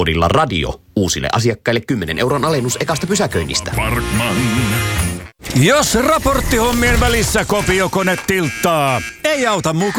Koodilla radio uusille asiakkaille 10 € alennus ekasta pysäköinnistä. Parkman. Jos raporttihommien välissä kopiokone tilttaa, ei auta muu kuin